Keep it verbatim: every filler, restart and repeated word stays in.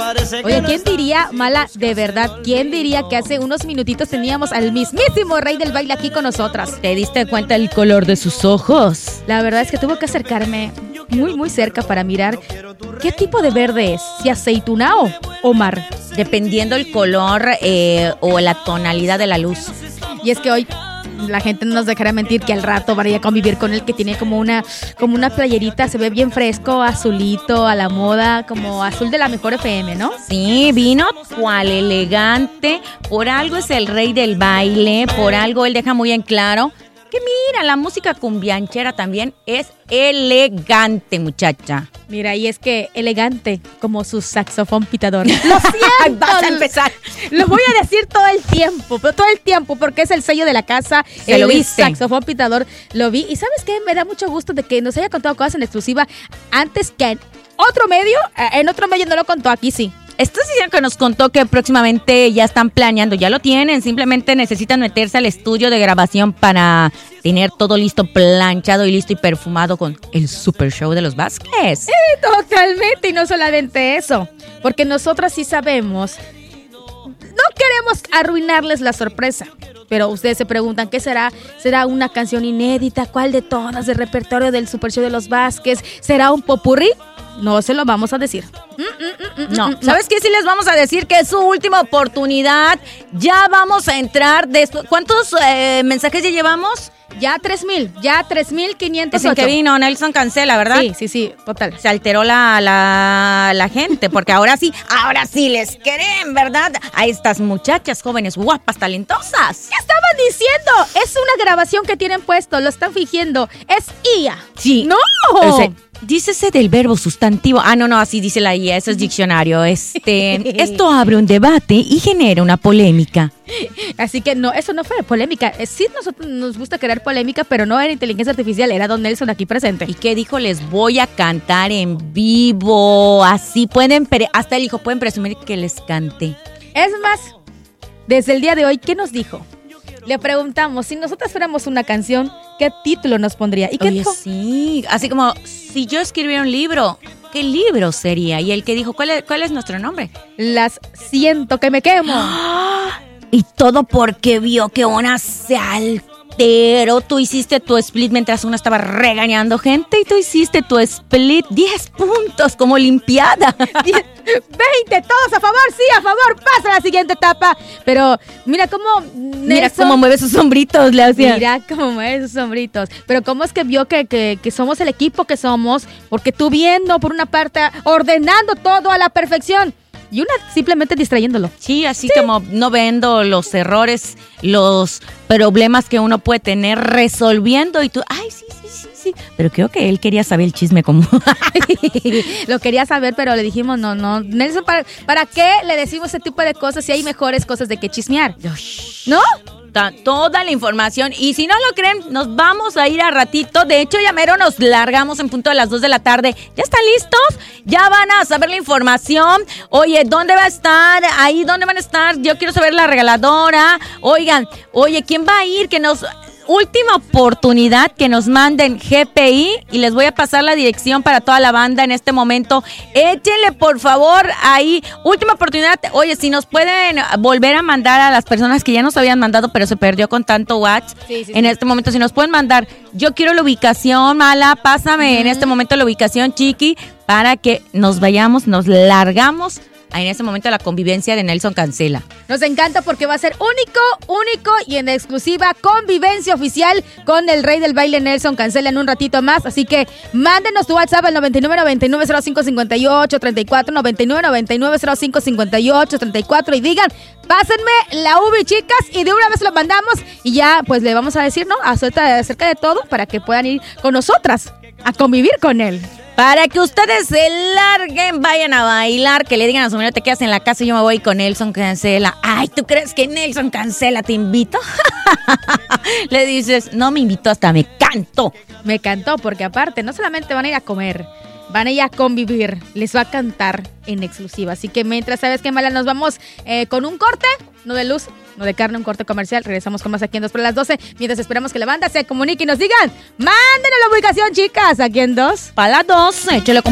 Oye, ¿quién diría, Mala, de verdad, quién diría que hace unos minutitos teníamos al mismísimo rey del baile aquí con nosotras? ¿Te diste cuenta el color de sus ojos? La verdad es que tuve que acercarme muy, muy cerca para mirar qué tipo de verde es, si aceitunao o mar. Dependiendo el color eh, o la tonalidad de la luz. Y es que hoy la gente no nos dejará mentir que al rato van a ir a convivir con él, que tiene como una, como una playerita, se ve bien fresco, azulito, a la moda, como azul de la mejor F M, ¿no? Sí, vino cual elegante, por algo es el rey del baile, por algo él deja muy en claro que mira, la música cumbianchera también es elegante, muchacha. Mira, y es que elegante como su saxofón pitador. ¡Lo siento! Vas a empezar. Lo voy a decir todo el tiempo, pero todo el tiempo, porque es el sello de la casa. Se el lo viste. Saxofón pitador, lo vi. Y ¿sabes qué? Me da mucho gusto de que nos haya contado cosas en exclusiva antes que en otro medio. En otro medio no lo contó, aquí sí. Esto sí que nos contó que próximamente ya están planeando, ya lo tienen, simplemente necesitan meterse al estudio de grabación para tener todo listo, planchado y listo y perfumado con el Super Show de los Vázquez. Sí, totalmente, y no solamente eso, porque nosotras sí sabemos, no queremos arruinarles la sorpresa, pero ustedes se preguntan, ¿qué será? ¿Será una canción inédita? ¿Cuál de todas del repertorio del Super Show de los Vázquez? ¿Será un popurrí? No se lo vamos a decir. Mm, mm, mm, no, mm, ¿sabes no. qué? Sí les vamos a decir que es su última oportunidad. Ya vamos a entrar. Después. ¿Cuántos eh, mensajes ya llevamos? Ya tres mil, ya tres mil quinientos Es el que vino Nelson Cancela, ¿verdad? Sí, sí, sí, total. Se alteró la, la, la gente, porque ahora sí, ahora sí les quieren, ¿verdad? A estas muchachas jóvenes, guapas, talentosas. ¿Qué estaban diciendo? Es una grabación que tienen puesto, lo están fingiendo. Es I A. Sí. ¡No! O sea, dícese del verbo sustantivo. Ah, no, no, así dice la I A, eso es diccionario. Este, esto abre un debate y genera una polémica. Así que no, eso no fue polémica. Sí, nosotros nos gusta crear polémica, pero no era inteligencia artificial, era Don Nelson aquí presente. ¿Y qué dijo? Les voy a cantar en vivo. Así pueden, pre- hasta él dijo, pueden presumir que les canté. Es más, desde el día de hoy, ¿qué nos dijo? Le preguntamos, si nosotras fuéramos una canción, ¿qué título nos pondría? ¿Y qué Oye, dijo? sí, así como si yo escribiera un libro, ¿qué libro sería? Y el que dijo, ¿cuál es, cuál es nuestro nombre? Las siento que me quemo. Y todo porque vio que una se alteró. Tú hiciste tu split mientras una estaba regañando gente y tú hiciste tu split diez puntos como limpiada. veinte, todos a favor, sí, a favor, pasa a la siguiente etapa. Pero mira cómo Nelson, Mira cómo mueve sus sombritos, le hacía. Mira cómo mueve sus sombritos. Pero cómo es que vio que, que, que somos el equipo que somos, porque tú viendo por una parte, ordenando todo a la perfección. Y una simplemente distrayéndolo. Sí, así sí. Como no viendo los errores, los problemas que uno puede tener, resolviendo y tú, ay, sí, sí, sí, sí. Pero creo que él quería saber el chisme como... Lo quería saber, pero le dijimos, no, no. Nelson, ¿para, ¿para qué le decimos ese tipo de cosas si hay mejores cosas de que chismear? ¿No? Toda la información. Y si no lo creen, nos vamos a ir a ratito. De hecho, ya mero nos largamos en punto de las dos de la tarde. ¿Ya están listos? Ya van a saber la información. Oye, ¿dónde va a estar? Ahí, ¿dónde van a estar? Yo quiero saber la regaladora. Oigan, oye, ¿quién va a ir? Que nos... Última oportunidad que nos manden G P I y les voy a pasar la dirección para toda la banda en este momento. Échenle por favor ahí, última oportunidad. Oye, si nos pueden volver a mandar a las personas que ya nos habían mandado pero se perdió con tanto WhatsApp, sí, sí, en sí. Este momento, si nos pueden mandar, yo quiero la ubicación, Mala, pásame mm. en este momento la ubicación, Chiqui, para que nos vayamos, nos largamos en ese momento la convivencia de Nelson Cancela. Nos encanta porque va a ser único, único y en exclusiva convivencia oficial con el rey del baile Nelson Cancela en un ratito más. Así que mándenos tu WhatsApp al noventa y nueve, noventa y nueve, cero cinco, cincuenta y ocho, treinta y cuatro, noventa y nueve, noventa y nueve, cero cinco, cincuenta y ocho, treinta y cuatro y digan, pásenme la ubi, chicas, y de una vez lo mandamos y ya pues le vamos a decir, ¿no? Acerca, acerca de todo para que puedan ir con nosotras a convivir con él. Para que ustedes se larguen, vayan a bailar, que le digan a su marido, te quedas en la casa y yo me voy con Nelson Cancela. Ay, ¿tú crees que Nelson Cancela te invito? Le dices, no me invitó, hasta me cantó. Me cantó, porque aparte, no solamente van a ir a comer, van a ir a convivir, les va a cantar en exclusiva. Así que mientras, ¿sabes qué, Mala? Nos vamos eh, con un corte, no de luz, no de carne, un corte comercial. Regresamos con más aquí en dos por las doce. Mientras esperamos que la banda se comunique y nos digan, mándenos la ubicación, chicas, aquí en dos. Para las dos, échale con